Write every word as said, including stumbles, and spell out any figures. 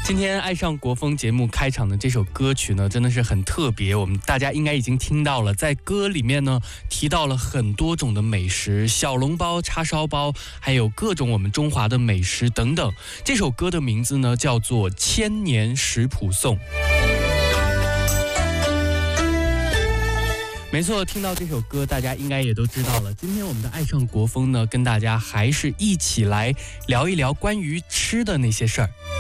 今天爱上国风节目开场的这首歌曲呢，真的是很特别，我们大家应该已经听到了，在歌里面呢提到了很多种的美食，小笼包、叉烧包，还有各种我们中华的美食等等。这首歌的名字呢叫做《千年食谱颂》。没错，听到这首歌大家应该也都知道了，今天我们的爱上国风呢，跟大家还是一起来聊一聊关于吃的那些事儿。